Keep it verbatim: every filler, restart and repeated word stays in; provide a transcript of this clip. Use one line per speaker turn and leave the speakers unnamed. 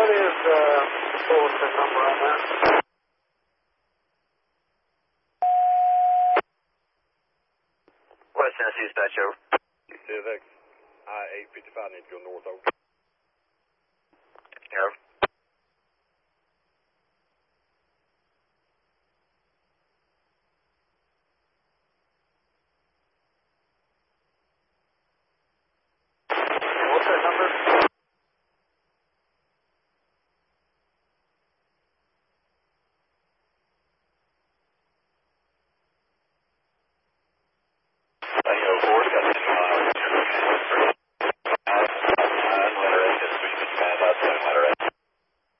What is uh, the bulletin number on that?
West Tennessee dispatch over.
C S X, I eight fifty-five need to go north over.
Over.
What's that number?